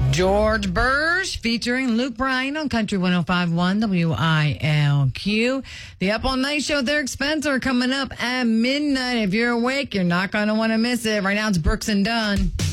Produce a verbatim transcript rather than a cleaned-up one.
George Burge featuring Luke Bryan on Country one oh five point one W I L Q. The Up All Night Show with Eric Spencer coming up at midnight. If you're awake, you're not going to want to miss it. Right now it's Brooks and Dunn.